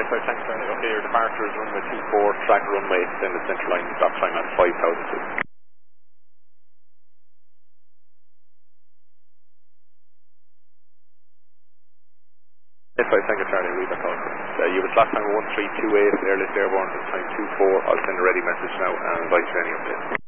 5, thanks, Charlie. Okay, your departure is runway 24, track runway, extended central line, stop time at 5,000 feet. Yes, 5, thank you, Charlie. Read that call. You have a slot time of 1328, airlift airborne, time 24. I'll send a ready message now and invite you any updates.